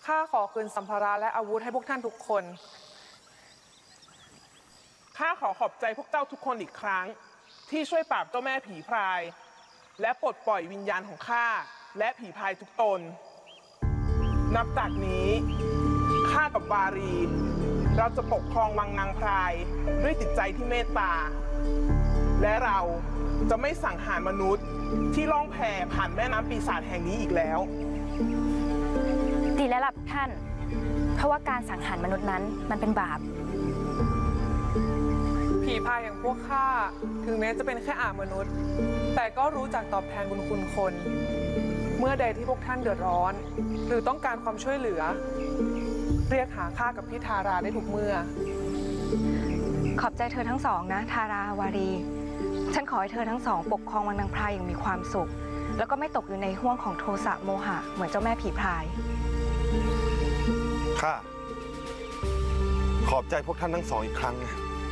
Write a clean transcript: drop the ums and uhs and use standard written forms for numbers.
ข้าขอคืนสัมภาระและอาวุธให้พวกท่านทุกคนข้าขอขอบใจพวกเจ้าทุกคนอีกครั้งที่ช่วยปราบเจ้าแม่ผีพรายและปลดปล่อยวิญญาณของข้าและผีพรายทุกตนนับจากนี้ข้ากับวารีเราจะปกครองวังนางพรายด้วยจิตใจที่เมตตาและเราจะไม่สังหารมนุษย์ที่ล่องแพผ่านแม่น้ำปีศาจแห่งนี้อีกแล้วดีแล้วล่ะท่านเพราะว่าการสังหารมนุษย์นั้นมันเป็นบาปผีพรายอย่างพวกข้าถึงแม้จะเป็นแค่มนุษย์แต่ก็รู้จักตอบแทนบุญคุณคนเมื่อใดที่พวกท่านเดือดร้อนหรือต้องการความช่วยเหลือเรียกหาข้ากับพี่ทาราได้ทุกเมื่อขอบใจเธอทั้งสองนะทาราวารีฉันขอให้เธอทั้งสองปกครองวังนางพรายอย่างมีความสุขแล้วก็ไม่ตกอยู่ในห่วงของโทสะโมหะเหมือนเจ้าแม่ผีพรายข้าขอบใจพวกท่านทั้งสองอีกครั้งนะ